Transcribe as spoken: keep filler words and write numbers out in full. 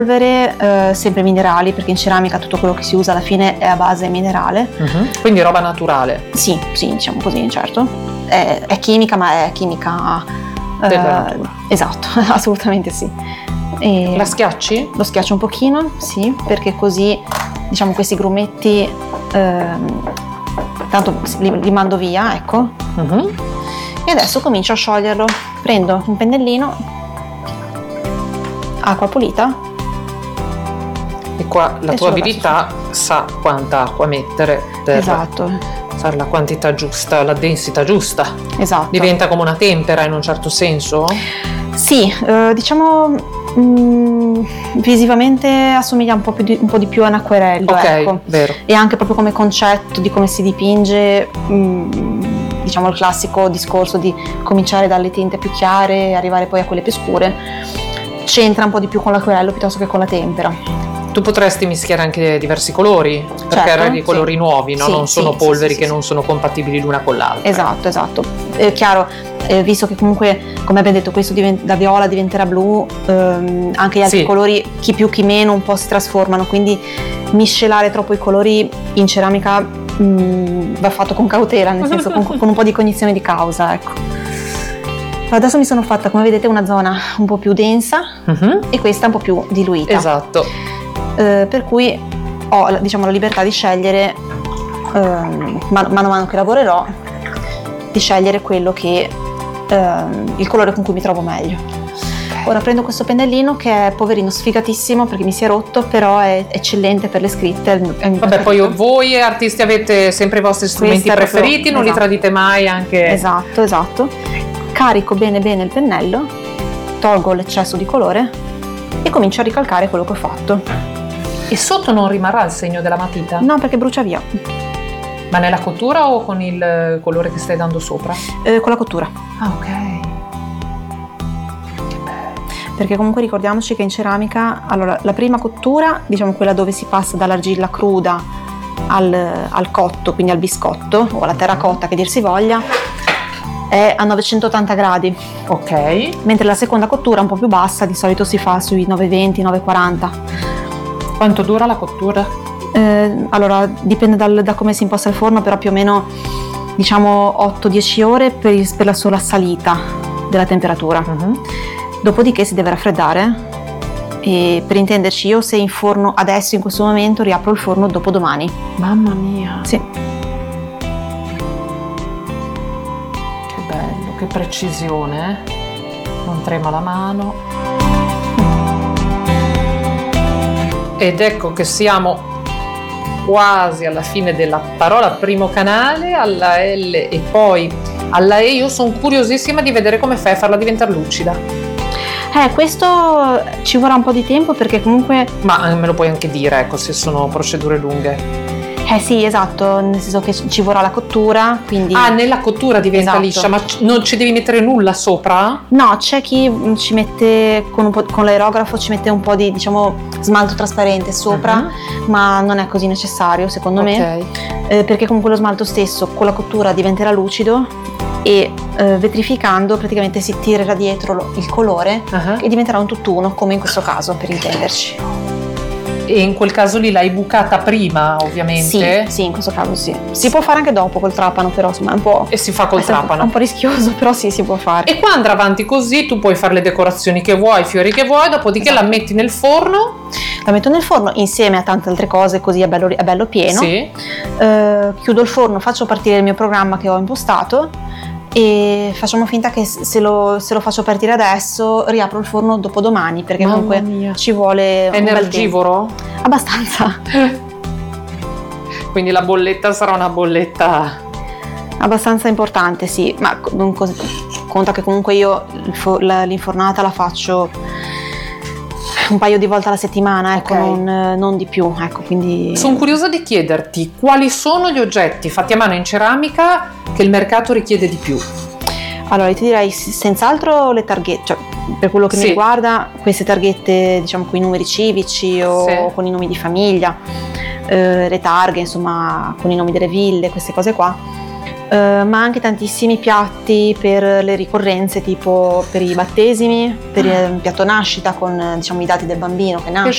Eh, sempre minerali, perché in ceramica tutto quello che si usa alla fine è a base minerale. Uh-huh. Quindi roba naturale. Sì, sì, diciamo così, certo. È, è chimica, ma è chimica della eh, natura. Esatto, assolutamente sì. E la schiacci? Lo schiaccio un pochino, sì, perché così diciamo questi grumetti ehm, tanto li, li mando via, ecco. Uh-huh. E adesso comincio a scioglierlo. Prendo un pennellino, acqua pulita. E qua la e tua abilità sa quanta acqua mettere per esatto. fare la quantità giusta, la densità giusta. Esatto. Diventa come una tempera in un certo senso? Sì, eh, diciamo mh, visivamente assomiglia un po' più di, un po' di più a un acquerello, ok, ecco. Vero. E anche proprio come concetto di come si dipinge, mh, diciamo il classico discorso di cominciare dalle tinte più chiare e arrivare poi a quelle più scure, c'entra un po' di più con l'acquerello piuttosto che con la tempera. Tu potresti mischiare anche diversi colori, perché certo, hai dei colori sì. nuovi, no? Sì, non sono sì, polveri sì, che sì, non sì. sono compatibili l'una con l'altra. Esatto, esatto. È chiaro, eh, visto che comunque, come abbiamo detto, questo divent- da viola diventerà blu, ehm, anche gli altri sì. colori, chi più chi meno, un po' si trasformano, quindi miscelare troppo i colori in ceramica mh, va fatto con cautela, nel senso con, con un po' di cognizione di causa, ecco. Adesso mi sono fatta, come vedete, una zona un po' più densa uh-huh. e questa un po' più diluita. Esatto. Eh, per cui ho diciamo la libertà di scegliere eh, man, mano a mano che lavorerò, di scegliere quello che eh, il colore con cui mi trovo meglio. Ora prendo questo pennellino che è poverino sfigatissimo perché mi si è rotto, però è eccellente per le scritte. È il mio Vabbè, poi preferito. voi artisti avete sempre i vostri strumenti Questo è preferiti, proprio, non esatto. li tradite mai anche. Esatto, esatto. Carico bene bene il pennello, tolgo l'eccesso di colore e comincio a ricalcare quello che ho fatto. E sotto non rimarrà il segno della matita? No, perché brucia via. Ma nella cottura o con il colore che stai dando sopra? Eh, con la cottura. Ah, ok. Che bello. Perché comunque ricordiamoci che in ceramica, allora, la prima cottura, diciamo quella dove si passa dall'argilla cruda al, al cotto, quindi al biscotto, o alla terracotta che dir si voglia, è a novecentottanta gradi. Ok. Mentre la seconda cottura, un po' più bassa, di solito si fa sui novecento novecentoquaranta. Quanto dura la cottura? Eh, allora dipende dal, da come si imposta il forno, però più o meno diciamo otto dieci ore per, il, per la sola salita della temperatura. Uh-huh. Dopodiché si deve raffreddare e, per intenderci, io se in forno adesso in questo momento riapro il forno dopodomani. Mamma mia. Sì. Che bello, che precisione, eh? Non trema la mano. Ed ecco che siamo quasi alla fine della parola primo canale, alla L e poi alla E. Io sono curiosissima di vedere come fai a farla diventare lucida. Eh, questo ci vorrà un po' di tempo perché comunque... Ma me lo puoi anche dire, ecco, se sono procedure lunghe. Eh sì, esatto, nel senso che ci vorrà la cottura, quindi... Ah, nella cottura diventa esatto. liscia, ma non ci devi mettere nulla sopra? No, c'è chi ci mette, con, un po', con l'aerografo ci mette un po' di, diciamo, smalto trasparente sopra, uh-huh. ma non è così necessario, secondo okay. me, eh, perché comunque lo smalto stesso con la cottura diventerà lucido e eh, vetrificando praticamente si tirerà dietro il colore uh-huh. e diventerà un tutt'uno, come in questo caso, per intenderci. E in quel caso lì l'hai bucata prima, ovviamente? Sì, sì, in questo caso sì. Si può fare anche dopo col trapano, però insomma è un po'... E si fa col trapano. È un po' rischioso, però sì, si può fare. E qua andrà avanti così, tu puoi fare le decorazioni che vuoi, i fiori che vuoi, dopodiché esatto. la metti nel forno. La metto nel forno insieme a tante altre cose, così è bello, è bello pieno. Sì. Eh, chiudo il forno, faccio partire il mio programma che ho impostato e facciamo finta che se lo, se lo faccio partire adesso riapro il forno dopodomani, perché Mamma comunque mia. ci vuole un energivoro? bel tempo. Abbastanza. Quindi la bolletta sarà una bolletta abbastanza importante, sì, ma non cos- conta che comunque io l'infornata la faccio un paio di volte alla settimana, ecco, okay. non, non di più, ecco, quindi... Sono curiosa di chiederti quali sono gli oggetti fatti a mano in ceramica che il mercato richiede di più. Allora, io ti direi senz'altro le targhette, cioè per quello che sì. mi riguarda, queste targhette, diciamo, con i numeri civici o sì. con i nomi di famiglia, eh, le targhe, insomma, con i nomi delle ville, queste cose qua. Uh, ma anche tantissimi piatti per le ricorrenze, tipo per i battesimi, per il piatto nascita con, diciamo, i dati del bambino che nasce.